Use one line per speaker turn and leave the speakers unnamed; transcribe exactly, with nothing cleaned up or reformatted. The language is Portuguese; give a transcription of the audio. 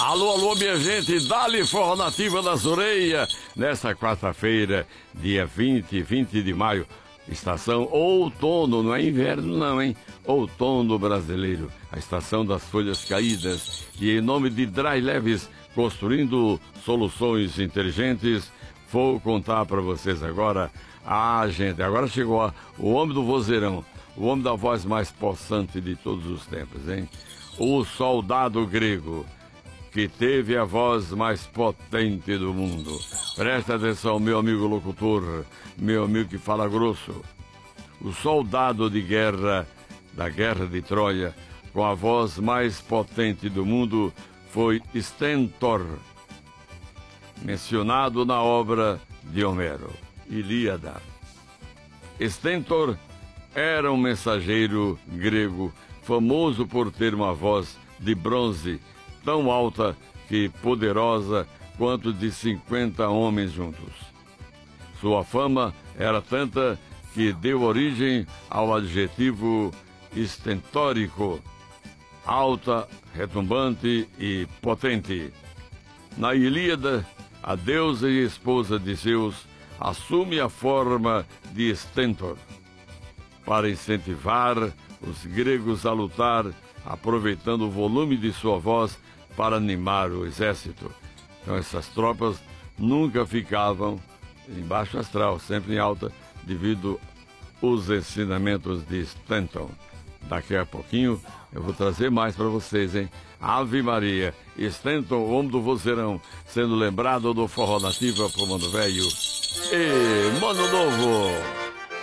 Alô, alô, minha gente, dá-lhe forró nativa das orelhas. Nesta quarta-feira, dia vinte, vinte de maio, estação outono, não é inverno não, hein? Outono brasileiro, a estação das folhas caídas. E em nome de Dry Leves, construindo soluções inteligentes, vou contar para vocês agora. Ah, gente, agora chegou ó, o homem do vozeirão, o homem da voz mais possante de todos os tempos, hein? O soldado grego, que teve a voz mais potente do mundo. Presta atenção, meu amigo locutor, meu amigo que fala grosso. O soldado de guerra, da guerra de Troia, com a voz mais potente do mundo, foi Stentor, mencionado na obra de Homero, Ilíada. Stentor era um mensageiro grego, famoso por ter uma voz de bronze, tão alta que poderosa quanto de cinquenta homens juntos. Sua fama era tanta que deu origem ao adjetivo estentórico, alta, retumbante e potente. Na Ilíada, a deusa e esposa de Zeus assume a forma de Stentor para incentivar os gregos a lutar, aproveitando o volume de sua voz para animar o exército. Então essas tropas nunca ficavam em baixo astral, sempre em alta, devido aos ensinamentos de Stentor. Daqui a pouquinho eu vou trazer mais para vocês, hein? Ave Maria, Stentor, o homem do vozeirão, sendo lembrado do forró nativa pro Mano Velho e Mano Novo.